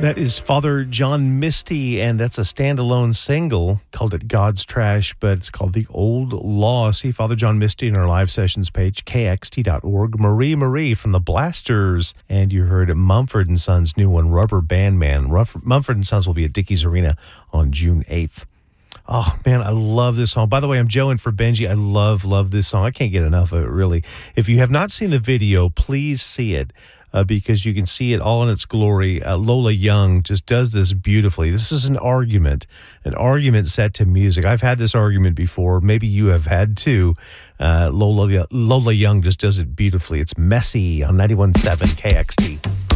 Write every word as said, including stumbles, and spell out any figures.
That is Father John Misty, and that's a standalone single. Called it God's Trash, but it's called The Old Law. See Father John Misty in our live sessions page, k x t dot org. Marie Marie from the Blasters, and you heard Mumford and Sons' new one, Rubber Band Man. Ruff- Mumford and Sons will be at Dickies Arena on June eighth. Oh, man, I love this song. By the way, I'm Joe in for Benji. I love, love this song. I can't get enough of it, really. If you have not seen the video, please see it. Uh, because you can see it all in its glory. Uh, Lola Young just does this beautifully. This is an argument, an argument set to music. I've had this argument before. Maybe you have had too. Uh, Lola, Lola Young just does it beautifully. It's Messy on ninety-one point seven K X T.